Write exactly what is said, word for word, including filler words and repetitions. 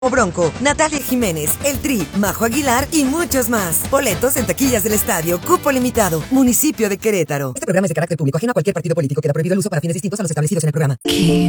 Bronco, Natalia Jiménez, El Tri, Majo Aguilar y muchos más. Boletos en taquillas del estadio, cupo limitado, municipio de Querétaro. Este programa es de carácter público, ajeno a cualquier partido político. Queda prohibido el uso para fines distintos a los establecidos en el programa. ¿Qué?